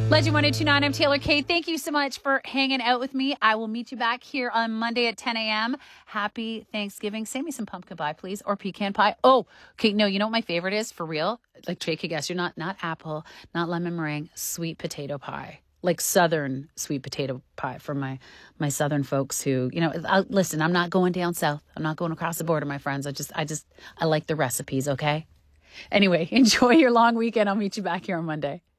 Legend 1029, I'm Taylor Kay. Thank you so much for hanging out with me. I will meet you back here on Monday at 10 a.m. Happy Thanksgiving. Send me some pumpkin pie, please, or pecan pie. Oh, okay, no, you know what my favorite is for real? Like Trey could guess, you're not apple, not lemon meringue, sweet potato pie. Like Southern sweet potato pie for my Southern folks who, listen, I'm not going down south. I'm not going across the border, my friends. I like the recipes, okay? Anyway, enjoy your long weekend. I'll meet you back here on Monday.